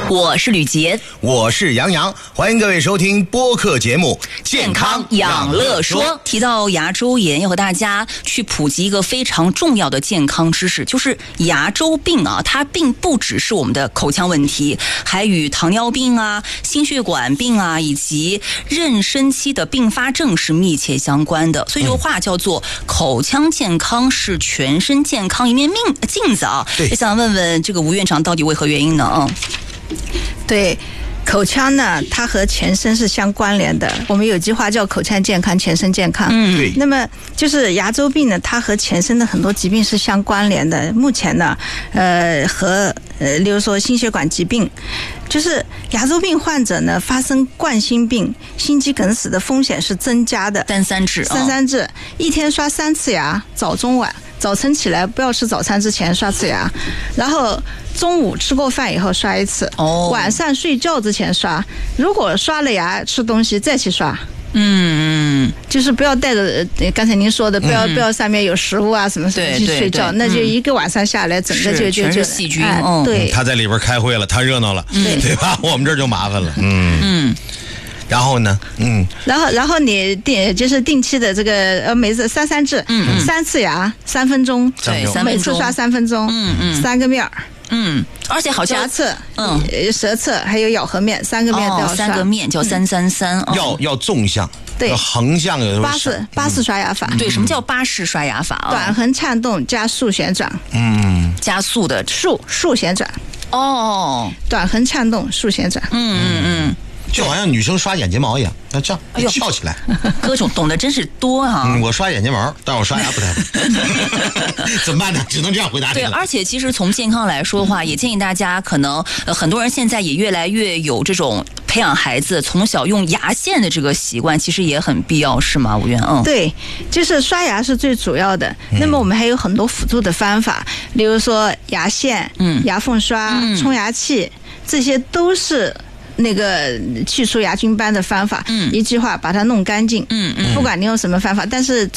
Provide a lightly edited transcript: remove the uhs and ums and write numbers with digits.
我是吕杰， 我是杨洋，欢迎各位收听播客节目《 健康养乐说》。提到牙周炎，要和大家去普及一个非常重要的健康知识，就是牙周病啊，它并不只是我们的口腔问题，还与糖尿病啊、心血管病啊以及妊娠期的并发症是密切相关的。所以有话叫做口腔健康是全身健康一面镜子啊。也想问问这个吴院长，到底为何原因呢？ 对，口腔呢，它和全身是相关联的。我们有句话叫口腔健康，全身健康。 对。 那么就是牙周病呢，它和全身的很多疾病是相关联的。目前呢，例如说心血管疾病，就是牙周病患者呢，发生冠心病、心肌梗死的风险是增加的。 三三治， 一天刷3次牙，早中晚。早晨起来不要吃早餐之前刷次牙，然后中午吃过饭以后刷1次，晚上睡觉之前刷。如果刷了牙吃东西再去刷。就是不要带着刚才您说的，不要上面有食物啊什么去睡觉，那就一个晚上下来，整个就全是细菌。 对， 他在里边开会了，他热闹了，对吧？我们这儿就麻烦了。然后呢？ 然后你定期的这个每次三治，3次牙3分钟， 对， 每次刷3分钟，3个面儿。 而且好像颊侧、舌侧还有咬合面3个面都要刷 ，3个面叫333。 要纵向， 对， 要横向有巴氏刷牙法。 对，什么叫巴氏刷牙法啊？ 短横颤动加速旋转。 加速的速旋转。短横颤动，速旋转。 就好像女生刷眼睫毛一样，要这样翘起来。 各种懂得真是多啊！ 我刷眼睫毛，但我刷牙不太会。怎么办呢？只能这样回答你了。 对，而且其实从健康来说的话，也建议大家可能很多人现在也越来越有这种培养孩子从小用牙线的这个习惯，其实也很必要，是吗？吴院？ 对，就是刷牙是最主要的。那么我们还有很多辅助的方法，例如说牙线、牙缝刷、冲牙器，这些都是那个去除牙菌斑的方法。一句话把它弄干净。不管你用什么方法，但是